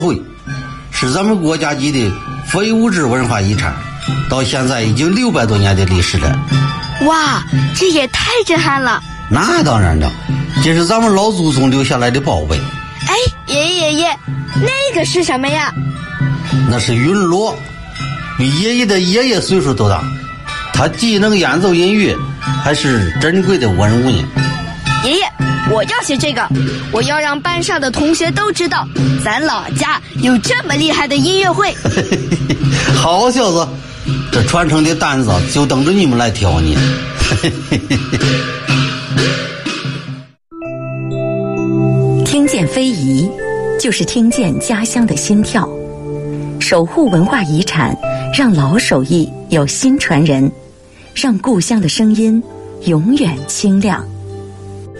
会，是咱们国家级的非物质文化遗产，到现在已经600多年的历史了。 哇，这也太震撼了！ 那当然了，这是咱们老祖宗留下来的宝贝。 哎，爷爷，那个是什么呀？ 那是云锣，比爷爷的爷爷岁数都大，他既能演奏音乐，还是珍贵的文物呢。 爷爷，我要学这个，我要让班上的同学都知道，咱老家有这么厉害的音乐会。 好小子，这传承的担子就等着你们来挑呢。 听见非遗，就是听见家乡的心跳。守护文化遗产，让老手艺有新传人，让故乡的声音永远清亮。